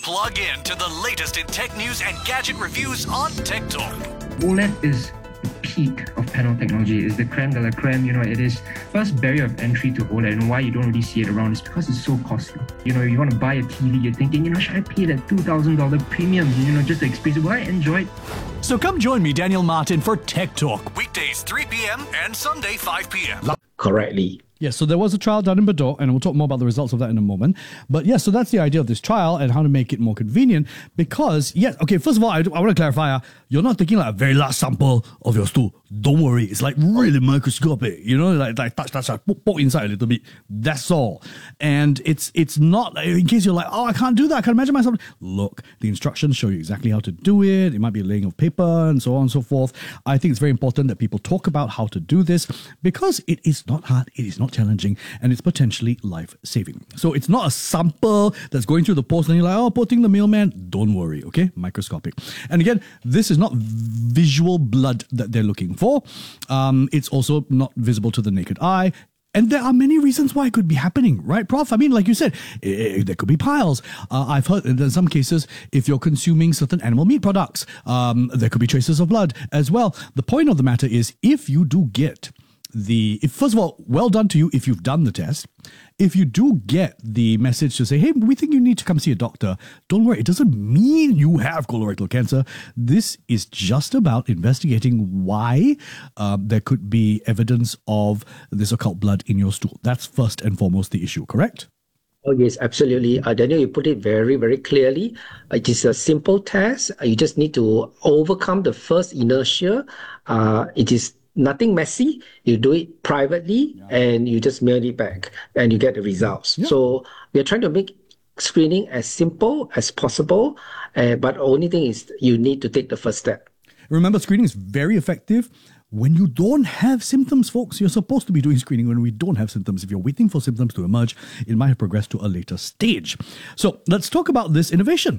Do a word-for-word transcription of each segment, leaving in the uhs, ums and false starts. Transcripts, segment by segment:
Plug in to the latest in tech news and gadget reviews on Tech Talk. OLED is the peak of panel technology. It's the creme de la creme. You know, it is first barrier of entry to OLED, and why you don't really see it around is because it's so costly. You know, you want to buy a T V, you're thinking, you know, should I pay that two thousand dollars premium, you know, just to experience it? Will I enjoy it? So come join me, Daniel Martin, for Tech Talk, weekdays three p.m. and Sunday five p.m. Correctly. Yes, so there was a trial done in Bedok, and we'll talk more about the results of that in a moment. But yes, so that's the idea of this trial and how to make it more convenient. Because, yes, okay, first of all, I, I want to clarify, uh, you're not taking like a very large sample of your stool. Don't worry, it's like really microscopic, you know, like, like touch, touch, touch, poke, poke inside a little bit. That's all. And it's it's not, in case you're like, oh, I can't do that, I can't imagine myself. Look, the instructions show you exactly how to do it. It might be a laying of paper and so on and so forth. I think it's very important that people talk about how to do this because it is not hard, it is not challenging, and it's potentially life-saving. So it's not a sample that's going through the post and you're like, oh, putting the mailman. Don't worry, okay? Microscopic. And again, this is not visual blood that they're looking for. Um, it's also not visible to the naked eye. And there are many reasons why it could be happening, right, Prof? I mean, like you said, eh, there could be piles. Uh, I've heard in some cases, if you're consuming certain animal meat products, um, there could be traces of blood as well. The point of the matter is, if you do get the, if, first of all, well done to you if you've done the test. If you do get the message to say, hey, we think you need to come see a doctor, don't worry, it doesn't mean you have colorectal cancer. This is just about investigating why uh, there could be evidence of this occult blood in your stool. That's first and foremost the issue, correct? Oh, yes, absolutely. Uh, Daniel, you put it very, very clearly. It is a simple test. You just need to overcome the first inertia. Uh, it is nothing messy. You do it privately yeah. and you just mail it back and you get the results. Yeah. So we are trying to make screening as simple as possible. Uh, but the only thing is you need to take the first step. Remember, screening is very effective when you don't have symptoms, folks. You're supposed to be doing screening when we don't have symptoms. If you're waiting for symptoms to emerge, it might have progressed to a later stage. So let's talk about this innovation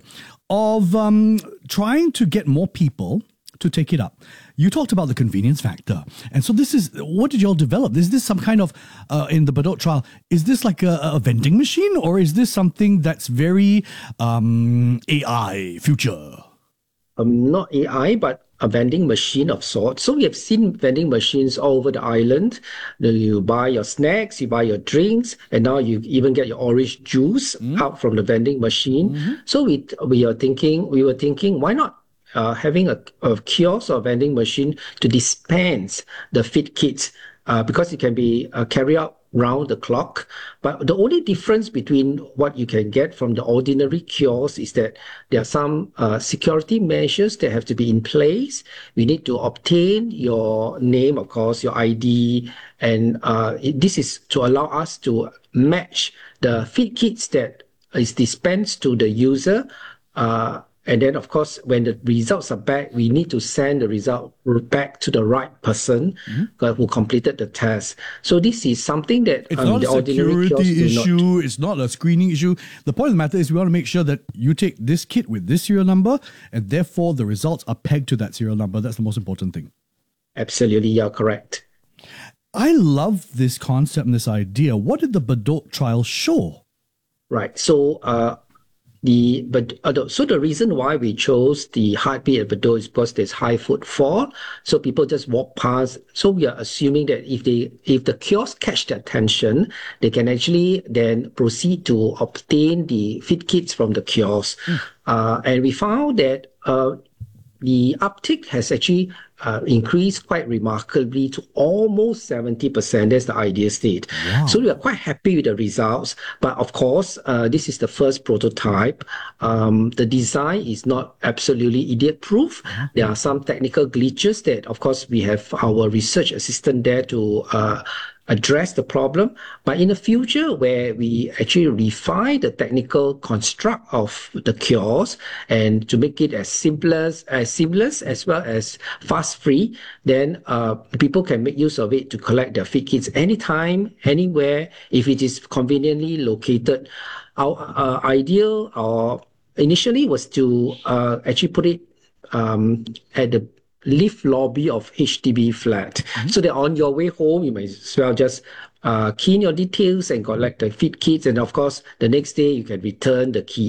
of um, trying to get more people to take it up. You talked about the convenience factor. And so this is, what did you all develop? Is this some kind of, uh, in the Bedok trial, is this like a, a vending machine, or is this something that's very um, A I future? Um, not A I, but a vending machine of sorts. So we have seen vending machines all over the island. You buy your snacks, you buy your drinks, and now you even get your orange juice mm. out from the vending machine. Mm-hmm. So we we are thinking, we were thinking, why not Uh, having a, a kiosk or vending machine to dispense the fit kits uh, because it can be uh, carried out round the clock. But the only difference between what you can get from the ordinary kiosk is that there are some uh, security measures that have to be in place. We need to obtain your name, of course, your I D, and uh, it, this is to allow us to match the fit kits that is dispensed to the user. Uh, And then, of course, when the results are back, we need to send the result back to the right person mm-hmm. who completed the test. So this is something that it's um, not the a ordinary security issue. Not. It's not a screening issue. The point of the matter is we want to make sure that you take this kit with this serial number, and therefore the results are pegged to that serial number. That's the most important thing. Absolutely, you're correct. I love this concept and this idea. What did the Bedok trial show? Right. So, uh, The but uh, so the reason why we chose the heartbeat at Bedok is because there's high footfall, so people just walk past. So we are assuming that if they if the kiosk catch their attention, they can actually then proceed to obtain the fit kits from the kiosk. Mm. Uh, and we found that uh, the uptick has actually uh, increased quite remarkably to almost seventy percent. That's the ideal state. Wow. So we are quite happy with the results. But of course, uh, this is the first prototype. Um, the design is not absolutely idiot-proof. Mm-hmm. There are some technical glitches that, of course, we have our research assistant there to uh, address the problem. But in the future, where we actually refine the technical construct of the kiosk and to make it as seamless as seamless as well as fuss-free, then uh, people can make use of it to collect their fit kits anytime, anywhere, if it is conveniently located. Our uh, ideal or initially was to uh, actually put it um, at the lift lobby of H D B flat. Mm-hmm. So that on your way home, you may as well just uh, key in your details and collect the fit kits. And of course, the next day you can return the key